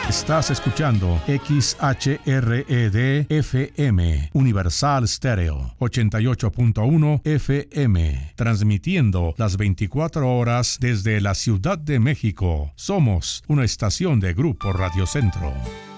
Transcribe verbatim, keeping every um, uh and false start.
Estás escuchando X H R E D F M, Universal Stereo, ochenta y ocho punto uno F M, transmitiendo las veinticuatro horas desde la Ciudad de México. Somos una estación de Grupo Radio Centro.